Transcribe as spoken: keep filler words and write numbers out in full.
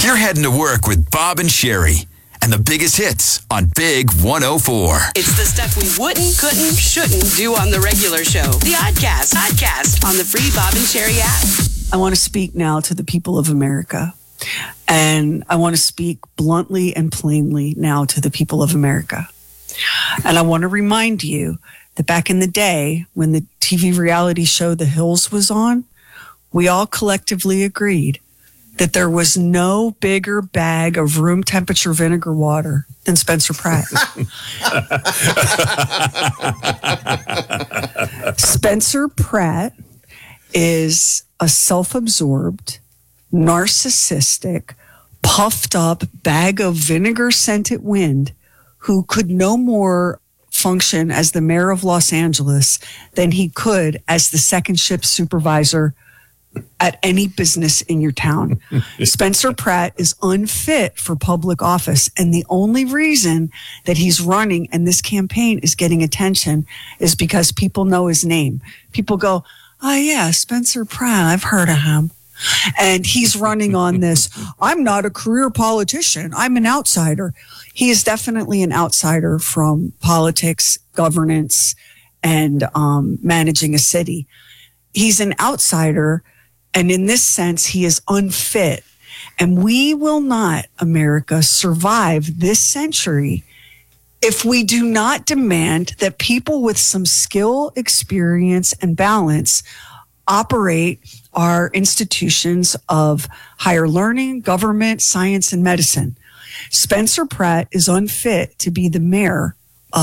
You're heading to work with Bob and Sherry and the biggest hits on Big one oh four. It's the stuff we wouldn't, couldn't, shouldn't do on the regular show. The Oddcast, Oddcast on the free Bob and Sherry app. I want to speak now to the people of America. And I want to speak bluntly and plainly now to the people of America. And I want to remind you that back in the day when the T V reality show The Hills was on, we all collectively agreed that there was no bigger bag of room temperature vinegar water than Spencer Pratt. Spencer Pratt is a self-absorbed, narcissistic, puffed up bag of vinegar scented wind who could no more function as the mayor of Los Angeles than he could as the second shift supervisor at any business in your town. Spencer Pratt is unfit for public office. And the only reason that he's running and this campaign is getting attention is because people know his name. People go, oh yeah, Spencer Pratt, I've heard of him. And he's running on this, I'm not a career politician, I'm an outsider. He is definitely an outsider from politics, governance, and um, managing a city. He's an outsider, and in this sense, he is unfit. And we will not, America, survive this century if we do not demand that people with some skill, experience, and balance operate our institutions of higher learning, government, science, and medicine. Spencer Pratt is unfit to be the mayor